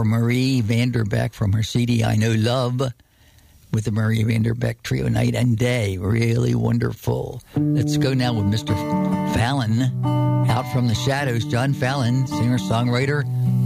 for Marie Vanderbeck from her CD, I Know Love, with the Marie Vanderbeck Trio, Night and Day. Really wonderful. Let's go now with Mr. Fallon, Out from the Shadows. John Fallon, singer-songwriter,